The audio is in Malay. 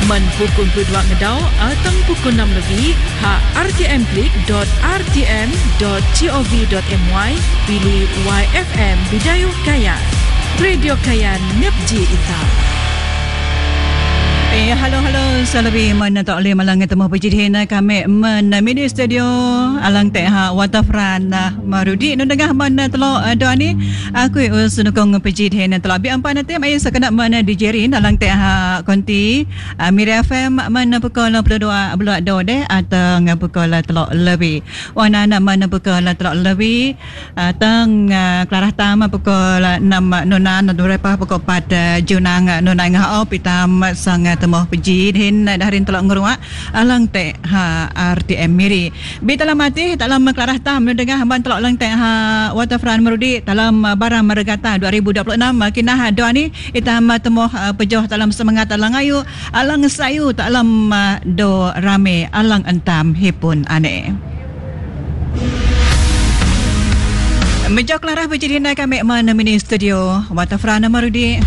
Men pukul 2 ngedau atau pukul 6 lebih ha rtm.rtm.gov.my pilih YFM Bidayuh Kayan. Radio Kayan Nepji Ita. Halo salabi mana tak boleh malang temu pejidhin kami mini studio alang teh Waterfront Marudi nu dengah mana telo doa ni aku sunukong pejidhin telo bi ampan nanti mai sakena mana dijerin alang teh konti Miri FM mana pukul 22 bulan do deh atau ngapukul telo lebih wana mana pukul telo lebih tang Klarah Tama pukul 6 nunan durapa pukul 4 junang nunang pitam sangat temu pejidhin darin telok ngurua alang teh RTM Miri bi dalam mati dalam Klarah Tam dengah ban telok lang teh Waterfront Marudi dalam barang Margata 2026 kinah doa ni itam temu pejoh dalam semangat alang ayu alang sayu dalam do rame alang entam hipun ane Mejok Klarah pejidhin kami mana mini studio Waterfront Marudi.